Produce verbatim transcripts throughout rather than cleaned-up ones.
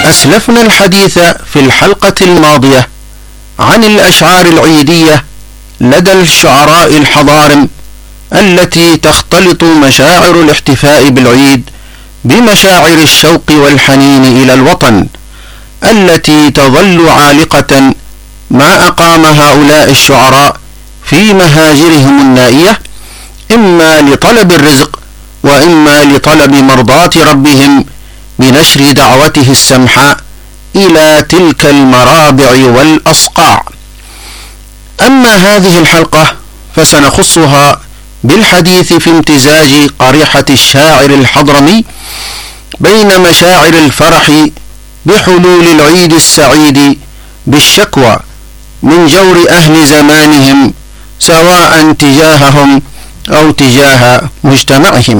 أسلفنا الحديث في الحلقة الماضية عن الأشعار العيدية لدى الشعراء الحضارم التي تختلط مشاعر الاحتفاء بالعيد بمشاعر الشوق والحنين إلى الوطن، التي تظل عالقة ما أقام هؤلاء الشعراء في مهاجرهم النائية، إما لطلب الرزق وإما لطلب مرضاة ربهم بنشر دعوته السمحاء إلى تلك المرابع والأصقاع. أما هذه الحلقة فسنخصها بالحديث في امتزاج قريحة الشاعر الحضرمي بين مشاعر الفرح بحلول العيد السعيد بالشكوى من جور أهل زمانهم، سواء تجاههم أو تجاه مجتمعهم.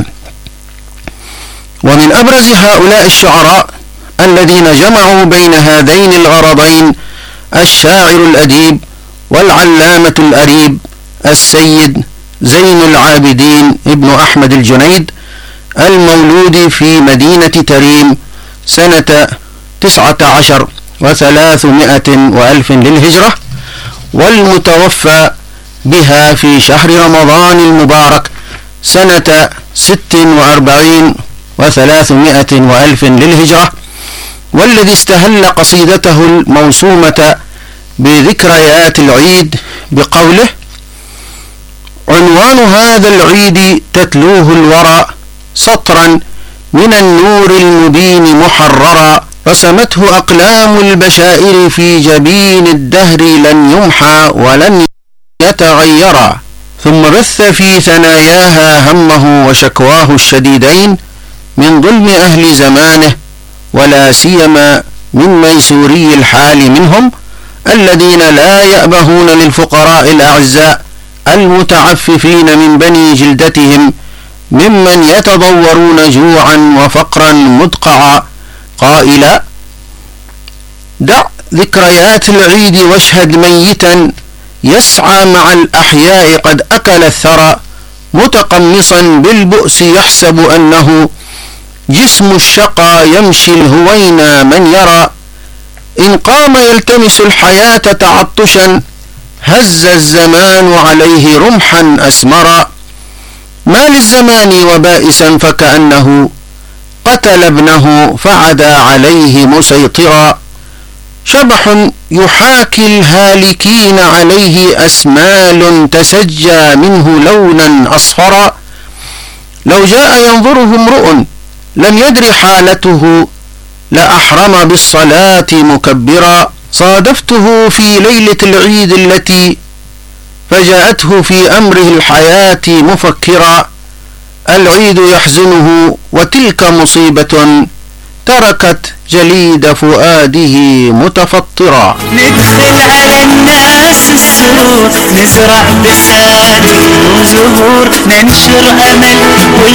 ومن أبرز هؤلاء الشعراء الذين جمعوا بين هذين الغرضين الشاعر الأديب والعلامة الأريب السيد زين العابدين ابن أحمد الجنيد، المولود في مدينة تريم سنة تسعة عشر وثلاثمائة وألف للهجرة، والمتوفى بها في شهر رمضان المبارك سنة ست وأربعين وثلاثمائة وألف للهجرة، والذي استهل قصيدته الموسومة بذكريات العيد بقوله: عنوان هذا العيد تتلوه الورى سطرا من النور المبين محررا، رسمته أقلام البشائر في جبين الدهر لن يمحى ولن يتغيرا، ثم بث في ثناياها همه وشكواه الشديدين من ظلم أهل زمانه، ولا سيما من ميسوري الحال منهم الذين لا يأبهون للفقراء الأعزاء المتعففين من بني جلدتهم ممن يتضورون جوعا وفقرا مدقعا، قائلا: دع ذكريات العيد واشهد ميتا يسعى مع الأحياء قد أكل الثرى، متقمصا بالبؤس يحسب أنه جسم الشقى يمشي الهوينا من يرى، إن قام يلتمس الحياة تعطشا هز الزمان عليه رمحا أسمرا، ما للزمان وبائسا فكأنه قتل ابنه فعدا عليه مسيطرا، شبح يحاكي الهالكين عليه أسمال تسجى منه لونا أصفرا، لو جاء ينظره امرؤ لم يدر حالته لأحرم بالصلاة مكبرا، صادفته في ليلة العيد التي فجاءته في أمره الحياة مفكرا، العيد يحزنه وتلك مصيبة تركت جليد فؤاده متفطرا. ندخل على الناس السوق نزرع بخالي وزهور، ننشر أمل